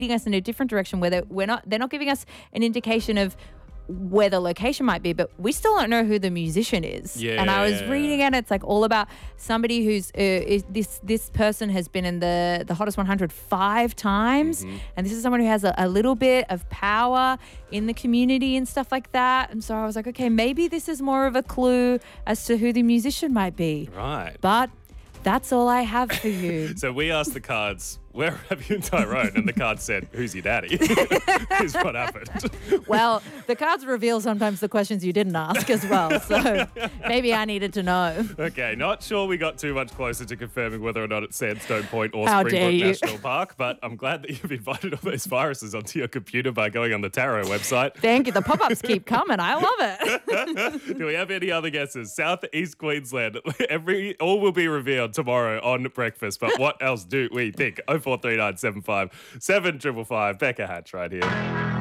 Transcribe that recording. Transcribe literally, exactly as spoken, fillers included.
leading us in a different direction where they're, we're not, they're not giving us an indication of where the location might be, but we still don't know who the musician is. Yeah, and I was yeah, reading yeah. it. It's like all about somebody who's uh, is this this person has been in the the hottest one hundred five times, Mm-hmm. and this is someone who has a, a little bit of power in the community and stuff like that. And so I was like, okay, maybe this is more of a clue as to who the musician might be. Right. But that's all I have for you. So we asked the cards, where have you and Tyrone? And the card said, who's your daddy? Is what happened. Well, the cards reveal sometimes the questions you didn't ask as well. So maybe I needed to know. Okay, not sure we got too much closer to confirming whether or not it's Sandstone Point or How dare Springbrook you. National Park, but I'm glad that you've invited all those viruses onto your computer by going on the Tarot website. Thank you. The pop-ups keep coming. I love it. Do we have any other guesses? South East Queensland. Every all will be revealed tomorrow on Breakfast, but what else do we think? oh four three nine seven five seven five five. Becca Hatch right here.